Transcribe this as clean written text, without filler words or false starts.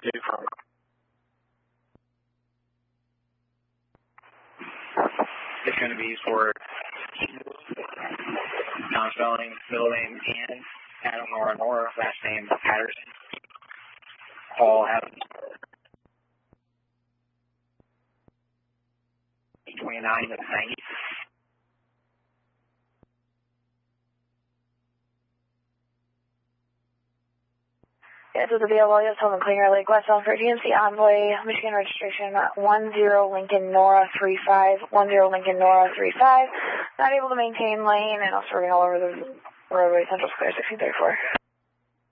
It's going to be for non-spelling, middle name Ian, Adam Nora, last name Patterson, Paul Adams, 29 of 90. Yes, this is the VLL, Helen Klinger, Lake West, for GMC Envoy, Michigan registration 10 Lincoln Nora 35, 10 Lincoln Nora 35. Not able to maintain lane and also running all over the roadway, Central Square 1634.